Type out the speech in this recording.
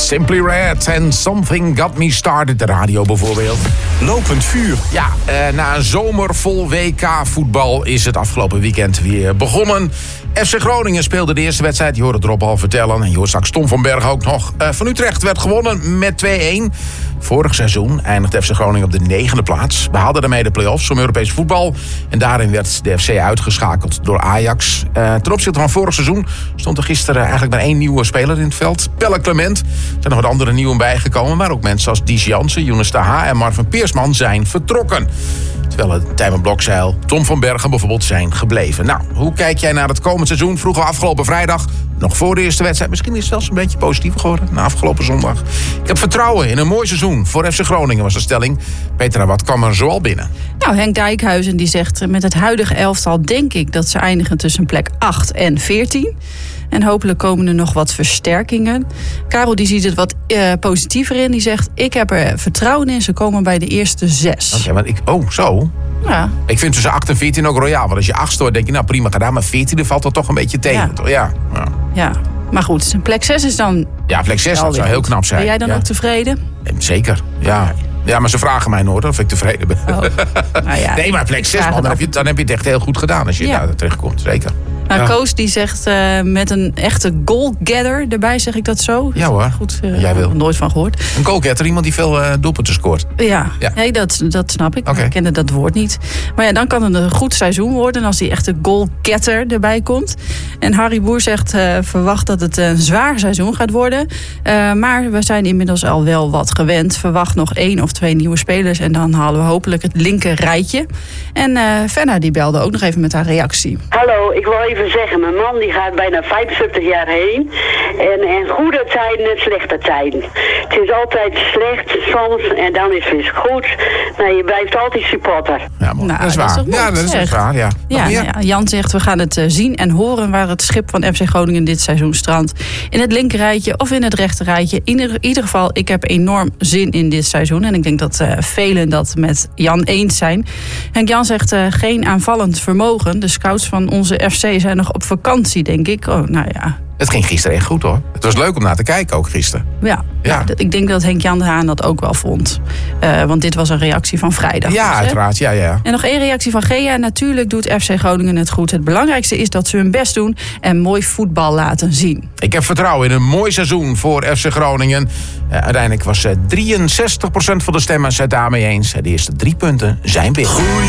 Simply Red en Something Got Me Started, de radio bijvoorbeeld. Lopend vuur. Ja, na een zomer vol WK-voetbal is het afgelopen weekend weer begonnen. FC Groningen speelde de eerste wedstrijd, je hoort het Rob al vertellen. En je hoort straks Tom van Bergen ook nog. Van Utrecht werd gewonnen met 2-1. Vorig seizoen eindigde FC Groningen op de 9e plaats. We haalden daarmee de play-offs om Europees voetbal. En daarin werd de FC uitgeschakeld door Ajax. Ten opzichte van vorig seizoen stond er gisteren eigenlijk maar 1 nieuwe speler in het veld. Pelle Clement. Er zijn nog wat andere nieuwen bijgekomen. Maar ook mensen als Dies Jansen, Younes Taha en Marvin Peersman zijn vertrokken. Terwijl Tijmen Blokzeil, Tom van Bergen bijvoorbeeld zijn gebleven. Nou, hoe kijk jij naar het komend seizoen? Vroegen we afgelopen vrijdag, nog voor de eerste wedstrijd. Misschien is het zelfs een beetje positiever geworden na afgelopen zondag. Ik heb vertrouwen in een mooi seizoen voor FC Groningen, was de stelling. Petra, wat kwam er zoal binnen? Nou, Henk Dijkhuizen die zegt, met het huidige elftal denk ik dat ze eindigen tussen plek 8 en 14. En hopelijk komen er nog wat versterkingen. Karel die ziet het wat positiever in. Die zegt, ik heb er vertrouwen in. Ze komen bij de eerste 6. Oké, maar zo? Ja. Ik vind tussen 8 en 14 ook royaal. Want als je 8 hoort, denk je, nou prima gedaan. Maar 14 valt er toch een beetje tegen. Ja. Toch? Ja. Maar goed, plek 6 is dan... Ja, plek 6 zou heel knap zijn. Ben jij dan ook tevreden? Zeker, ja. Ja, maar ze vragen mij nooit of ik tevreden ben. Oh. Nou ja, nee, maar plek 6, man, dan heb je het echt heel goed gedaan als je daar terechtkomt. Zeker. Nou, Koos die zegt met een echte goalgetter erbij, zeg ik dat zo? Ja hoor, goed, jij wil. Nooit van gehoord. Een goalgetter, iemand die veel doelpunten scoort. Ja. Nee, dat snap ik. Okay. Ik kende dat woord niet. Maar ja, dan kan het een goed seizoen worden als die echte goalgetter erbij komt. En Harry Boer zegt, verwacht dat het een zwaar seizoen gaat worden. Maar we zijn inmiddels al wel wat gewend. Verwacht nog 1 of 2 nieuwe spelers en dan halen we hopelijk het linker rijtje. En Fenna die belde ook nog even met haar reactie. Hallo, ik wil even zeggen, mijn man die gaat bijna 75 jaar heen. En goede tijden en slechte tijden. Het is altijd slecht soms en dan is het weer goed. Nou, je blijft altijd supporter. Ja, dat is waar. Dat is echt waar, ja. Jan zegt, we gaan het zien en horen waar het schip van FC Groningen dit seizoen strandt. In het linker rijtje of in het rechter rijtje. In ieder geval, ik heb enorm zin in dit seizoen. En ik denk dat velen dat met Jan eens zijn. Henk Jan zegt, geen aanvallend vermogen. De scouts van onze FC zijn nog op vakantie, denk ik. Oh, nou ja. Het ging gisteren echt goed, hoor. Het was leuk om naar te kijken ook gisteren. Ja. Ik denk dat Henk Jan de Haan dat ook wel vond. Want dit was een reactie van vrijdag. Ja, dus, uiteraard. Ja. En nog 1 reactie van Gea. Natuurlijk doet FC Groningen het goed. Het belangrijkste is dat ze hun best doen en mooi voetbal laten zien. Ik heb vertrouwen in een mooi seizoen voor FC Groningen. Uiteindelijk was 63% van de stemmers het daarmee eens. De eerste 3 punten zijn binnen.